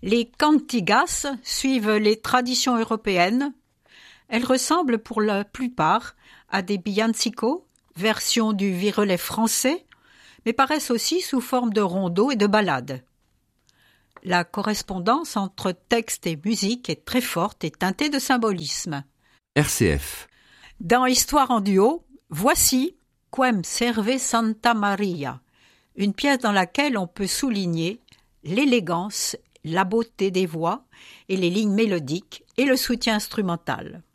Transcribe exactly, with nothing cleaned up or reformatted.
Les cantigas suivent les traditions européennes. Elles ressemblent pour la plupart à des villancicos, version du virelet français, mais paraissent aussi sous forme de rondeaux et de ballades. La correspondance entre texte et musique est très forte et teintée de symbolisme. R C F. Dans Histoire en duo, voici Quem serve Santa Maria, une pièce dans laquelle on peut souligner l'élégance, la beauté des voix et les lignes mélodiques et le soutien instrumental.